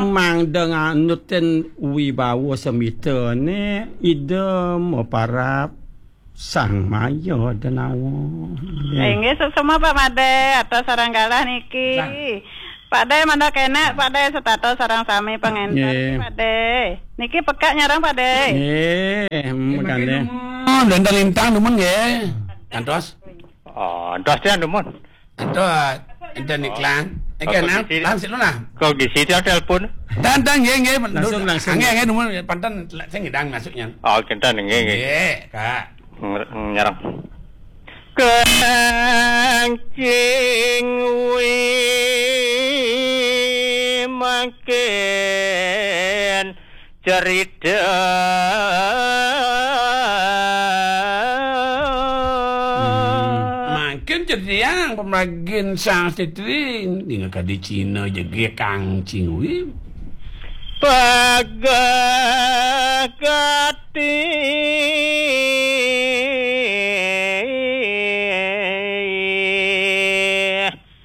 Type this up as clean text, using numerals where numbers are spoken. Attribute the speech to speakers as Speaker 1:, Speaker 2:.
Speaker 1: mang dengan nutin wibawa semita ni idem parap sang maya denawa.
Speaker 2: Nggih semua Pak Made atas saranggalah niki. Pak De mana kena Pak De setato sarang sami pengentar Pak De. Niki pekak nyarang Pak De.
Speaker 1: Makane.
Speaker 3: Lintang demen nggih. Antos.
Speaker 4: Oh, antos dia demen.
Speaker 3: Antos. Enten iklan. Iki nang langsung lah.
Speaker 4: Kau di situ telepon.
Speaker 3: Dan nggih.
Speaker 1: Langsung.
Speaker 3: Nggih demen pantan saya ngidang masuknya.
Speaker 4: Oh, kita nggih.
Speaker 3: Nggih, Kak.
Speaker 4: Nyarang. Kencing wi makin cerita
Speaker 3: makin cerita pemagin sang setrin dengan kadi Cina je kang cingwi
Speaker 4: pagar